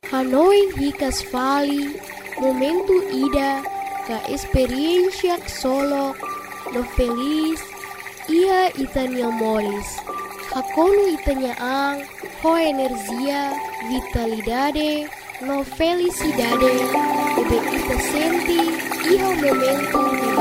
Hanoi hikas fali, momento ida, ka experiência solo, no feliz, ia itanya moris. Hakono itanya ang, ho energia, vitalidade, no felicidade, ebe ita senti, iha momento